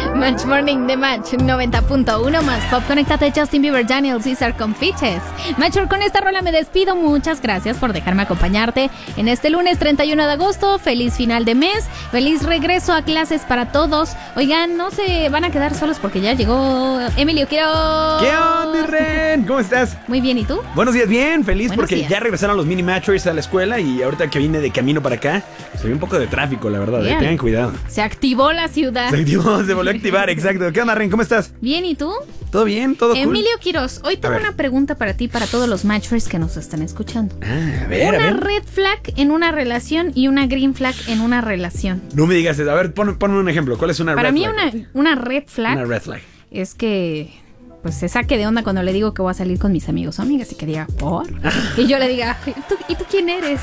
Match Morning de Match 90.1 más Pop. Conéctate, Justin Bieber, Daniel Caesar con Peaches. Matcher, con esta rola me despido. Muchas gracias por dejarme acompañarte en este lunes 31 de agosto. Feliz final de mes. Feliz regreso a clases para todos. Oigan, no se van a quedar solos porque ya llegó Emilio Quiroz. ¿Qué onda, Ren? ¿Cómo estás? Muy bien, ¿y tú? Buenos días, bien. Feliz Buenos porque días. ya regresaron los mini Matchers a la escuela y ahorita que vine de camino para acá, se ve un poco de tráfico, la verdad. Bien. Tengan cuidado. Se activó la ciudad. Se volvió a activar, exacto. ¿Qué onda, Ren? ¿Cómo estás? Bien, ¿y tú? ¿Todo bien? ¿Todo cool? Emilio Quiroz, hoy tengo ver. una pregunta para ti, para todos los matchers que nos están escuchando. Ah, a ver, Una a ver. red flag en una relación y una green flag en una relación. No me digas eso. A ver, ponme un ejemplo. ¿Cuál es una Para red mí flag? una red flag Una red flag. es que pues se saque de onda cuando le digo que voy a salir con mis amigos o amigas y que diga, ¿por? Y yo le diga, ¿y tú quién eres?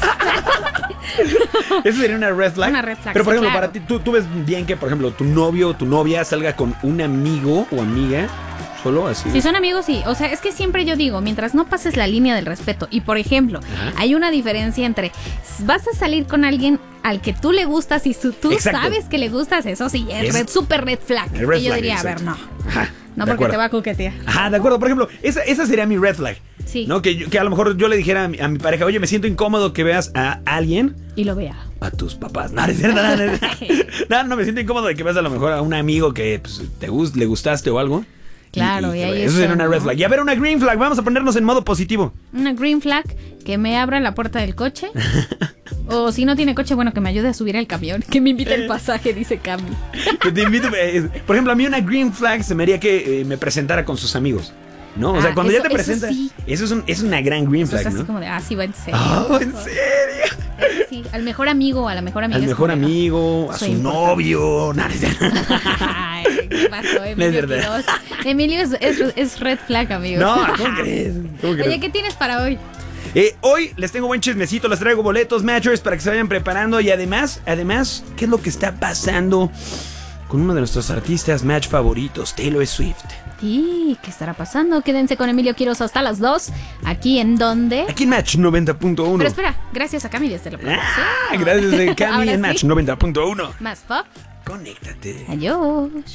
¿Eso sería una red flag? Una red flag, Pero, por sí, ejemplo, claro. para ti, ¿tú ves bien que, por ejemplo, tu novio o tu novia salga con un amigo o amiga solo así? Si son amigos, sí. O sea, es que siempre yo digo, mientras no pases la línea del respeto. Y, por ejemplo, Ajá. hay una diferencia entre vas a salir con alguien al que tú le gustas y tú Exacto. sabes que le gustas, eso sí, es súper red flag. El red y yo flag, diría, a ver, exacto. no. Ajá, No de porque acuerdo. te va a coquetear. Ajá, de acuerdo. Por ejemplo, esa sería mi red flag. Sí. ¿No? Que a lo mejor yo le dijera a mi pareja, oye, me siento incómodo que veas a alguien, Y lo vea. a tus papás. No, no es cierto, no, me siento incómodo de que veas a lo mejor a un amigo que pues, le gustaste o algo. Claro, y ahí eso está, sería una red ¿no? flag. Y a ver, una green flag. Vamos a ponernos en modo positivo. Una green flag, que me abra la puerta del coche. O si no tiene coche, bueno, que me ayude a subir al camión. Que me invite el pasaje, dice Cami. Que te invito, por ejemplo, a mí una green flag se me haría que me presentara con sus amigos. ¿No? O sea, cuando eso- ya te eso presenta, sí. eso es una gran green Entonces, flag, así ¿no? como de, sí, va en serio. Oh, ¿en serio? Sí, al mejor amigo o a la mejor amiga. Al es mejor como de, amigo, a soy su importante. novio. No, no es cierto. Ay, ¿qué pasó, No es Emilio verdad. Quiroz? Emilio es red flag, amigo. No, ¿cómo crees? ¿Cómo crees? Oye, ¿qué tienes para hoy? Hoy les tengo buen chismecito, les traigo boletos, matchers para que se vayan preparando. Y además, ¿qué es lo que está pasando con uno de nuestros artistas match favoritos, Taylor Swift? ¿Y qué estará pasando? Quédense con Emilio Quiroz hasta las 2. ¿Aquí en dónde? Aquí en Match 90.1. Pero espera, gracias a Cami desde la producción. Gracias, Cami Ahora en sí. Match 90.1. Más pop. Conéctate. Adiós.